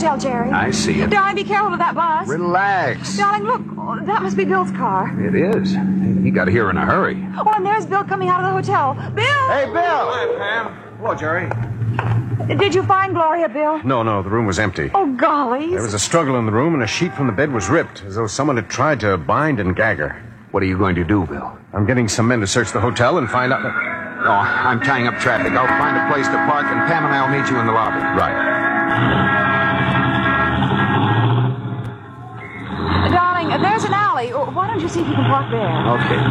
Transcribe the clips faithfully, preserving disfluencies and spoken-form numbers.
hotel, Jerry. I see it. Darling, be careful of that bus. Relax. Darling, look. Oh, that must be Bill's car. It is. He got here in a hurry. Oh, and there's Bill coming out of the hotel. Bill! Hey, Bill! Hi, Pam. Hello, Jerry. Did you find Gloria, Bill? No, no, the room was empty. Oh, golly. There was a struggle in the room, and a sheet from the bed was ripped, as though someone had tried to bind and gag her. What are you going to do, Bill? I'm getting some men to search the hotel and find out... Oh, I'm tying up traffic. I'll find a place to park, and Pam and I'll meet you in the lobby. Right. Darling, there's an alley. Why don't you see if you can park there? Okay.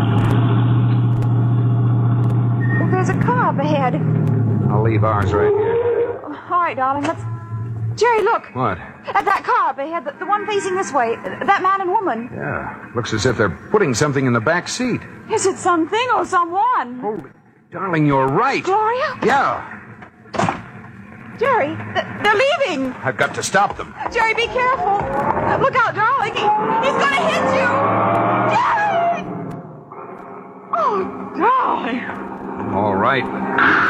Well, there's a car up ahead. I'll leave ours right here. All right, darling, let's... Jerry, look. What? At that car up ahead, the, the one facing this way. That man and woman. Yeah. Looks as if they're putting something in the back seat. Is it something or someone? Holy... Darling, you're right. Gloria? Yeah. Jerry, th- they're leaving. I've got to stop them. Jerry, be careful. Look out, darling. He, he's going to hit you. Jerry! Oh, darling. All right. What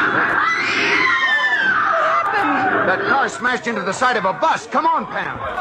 happened? That car smashed into the side of a bus. Come on, Pam. All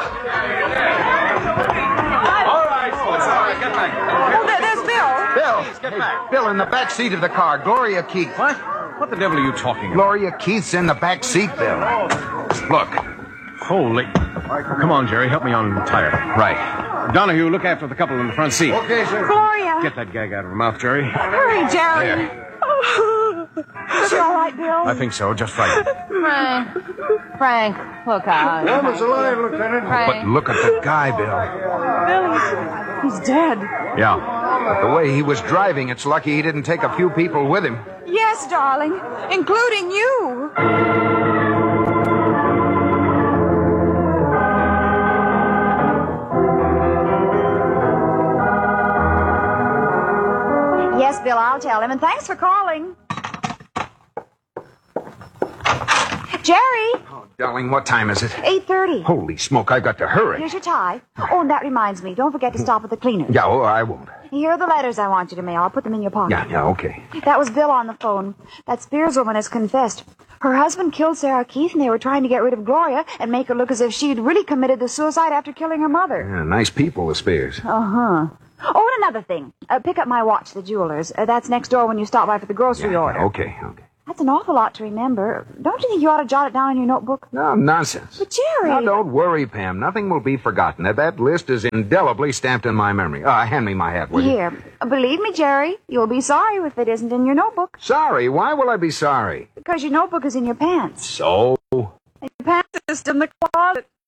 right, folks, all right, get back. Oh, there, there's Bill. Bill. Get back. Bill, in the back seat of the car. Gloria Keith. What? What the devil are you talking about? Gloria Keith's in the back seat, Bill. Look. Holy... Come on, Jerry, help me untie her. Right. Donahue, look after the couple in the front seat. Okay, sir. Gloria. Get that gag out of her mouth, Jerry. Hurry, Jerry. Is she all right, Bill? I think so, just right. Frank. Frank, look out. Elmer's alive, Lieutenant. But Frank. look at the guy, Bill. Bill, he's, he's dead. Yeah. But the way he was driving, it's lucky he didn't take a few people with him. Yes, darling, including you. Yes, Bill, I'll tell him, and thanks for calling. Jerry, Oh, darling, what time is it? eight thirty. Holy smoke, I've got to hurry. Here's your tie. Oh, and that reminds me, don't forget to stop at the cleaners. Yeah, oh, I won't. Here are the letters I want you to mail. I'll put them in your pocket. Yeah, yeah, okay. That was Bill on the phone. That Spears woman has confessed. Her husband killed Sarah Keith, and they were trying to get rid of Gloria and make her look as if she'd really committed the suicide after killing her mother. Yeah, nice people, the Spears. Uh-huh. Oh, and another thing. Uh, pick up my watch, the jeweler's. Uh, that's next door when you stop by for the grocery Yeah, order. yeah, okay, okay. That's an awful lot to remember. Don't you think you ought to jot it down in your notebook? No, nonsense. But, Jerry... Now, don't worry, Pam. Nothing will be forgotten. That, that list is indelibly stamped in my memory. Uh, hand me my hat, will you? Here. Uh, Believe me, Jerry, you'll be sorry if it isn't in your notebook. Sorry? Why will I be sorry? Because your notebook is in your pants. So? And your pants is in the closet.